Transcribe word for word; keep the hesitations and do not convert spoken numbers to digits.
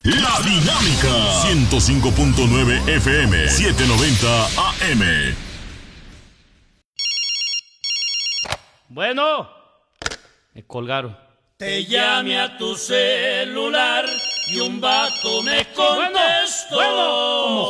La Dinámica ciento cinco punto nueve F M, setecientos noventa A M. Bueno, me colgaron. Te llamé a tu celular y un vato me contestó. Bueno, bueno, como